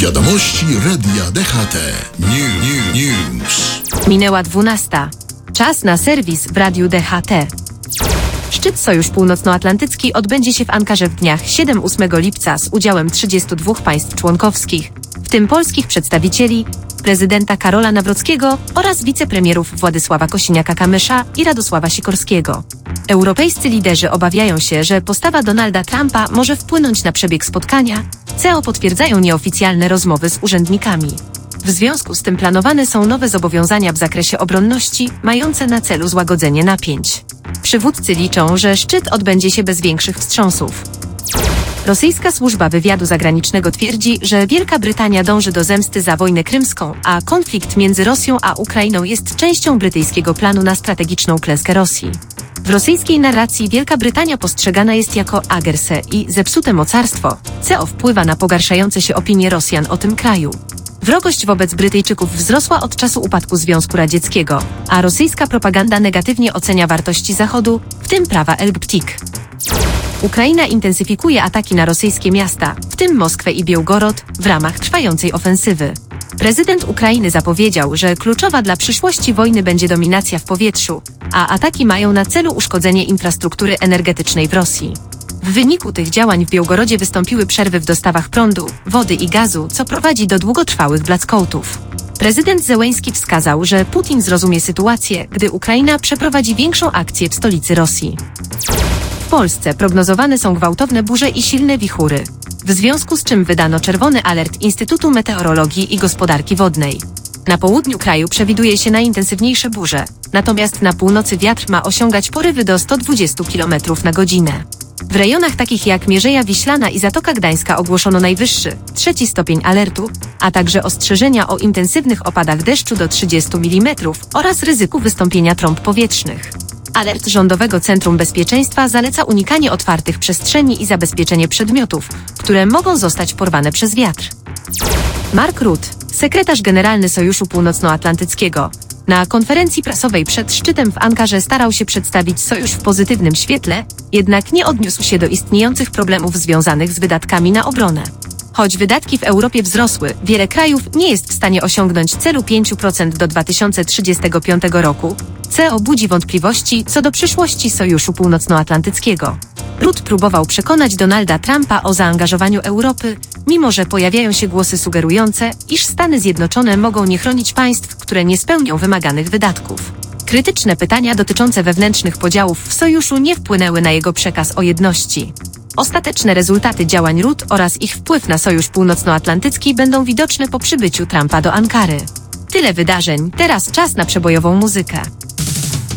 Wiadomości Radia DHT. News. Minęła 12. Czas na serwis w Radiu DHT. Szczyt Sojusz Północnoatlantycki odbędzie się w Ankarze w dniach 7-8 lipca z udziałem 32 państw członkowskich, w tym polskich przedstawicieli, prezydenta Karola Nawrockiego oraz wicepremierów Władysława Kosiniaka-Kamysza i Radosława Sikorskiego. Europejscy liderzy obawiają się, że postawa Donalda Trumpa może wpłynąć na przebieg spotkania, co potwierdzają nieoficjalne rozmowy z urzędnikami. W związku z tym planowane są nowe zobowiązania w zakresie obronności, mające na celu złagodzenie napięć. Przywódcy liczą, że szczyt odbędzie się bez większych wstrząsów. Rosyjska służba wywiadu zagranicznego twierdzi, że Wielka Brytania dąży do zemsty za wojnę krymską, a konflikt między Rosją a Ukrainą jest częścią brytyjskiego planu na strategiczną klęskę Rosji. W rosyjskiej narracji Wielka Brytania postrzegana jest jako agerse i zepsute mocarstwo, co wpływa na pogarszające się opinie Rosjan o tym kraju. Wrogość wobec Brytyjczyków wzrosła od czasu upadku Związku Radzieckiego, a rosyjska propaganda negatywnie ocenia wartości Zachodu, w tym prawa LGBT. Ukraina intensyfikuje ataki na rosyjskie miasta, w tym Moskwę i Białgorod, w ramach trwającej ofensywy. Prezydent Ukrainy zapowiedział, że kluczowa dla przyszłości wojny będzie dominacja w powietrzu, a ataki mają na celu uszkodzenie infrastruktury energetycznej w Rosji. W wyniku tych działań w Białgorodzie wystąpiły przerwy w dostawach prądu, wody i gazu, co prowadzi do długotrwałych blackoutów. Prezydent Zełenski wskazał, że Putin zrozumie sytuację, gdy Ukraina przeprowadzi większą akcję w stolicy Rosji. W Polsce prognozowane są gwałtowne burze i silne wichury, w związku z czym wydano czerwony alert Instytutu Meteorologii i Gospodarki Wodnej. Na południu kraju przewiduje się najintensywniejsze burze, natomiast na północy wiatr ma osiągać porywy do 120 km na godzinę. W rejonach takich jak Mierzeja Wiślana i Zatoka Gdańska ogłoszono najwyższy, 3 stopień alertu, a także ostrzeżenia o intensywnych opadach deszczu do 30 mm oraz ryzyku wystąpienia trąb powietrznych. Alert Rządowego Centrum Bezpieczeństwa zaleca unikanie otwartych przestrzeni i zabezpieczenie przedmiotów, które mogą zostać porwane przez wiatr. Mark Rutte, sekretarz generalny Sojuszu Północnoatlantyckiego, na konferencji prasowej przed szczytem w Ankarze starał się przedstawić sojusz w pozytywnym świetle, jednak nie odniósł się do istniejących problemów związanych z wydatkami na obronę. Choć wydatki w Europie wzrosły, wiele krajów nie jest w stanie osiągnąć celu 5% do 2035 roku, co budzi wątpliwości co do przyszłości Sojuszu Północnoatlantyckiego. Rutte próbował przekonać Donalda Trumpa o zaangażowaniu Europy, mimo że pojawiają się głosy sugerujące, iż Stany Zjednoczone mogą nie chronić państw, które nie spełnią wymaganych wydatków. Krytyczne pytania dotyczące wewnętrznych podziałów w sojuszu nie wpłynęły na jego przekaz o jedności. Ostateczne rezultaty działań Rutte oraz ich wpływ na Sojusz Północnoatlantycki będą widoczne po przybyciu Trumpa do Ankary. Tyle wydarzeń, teraz czas na przebojową muzykę.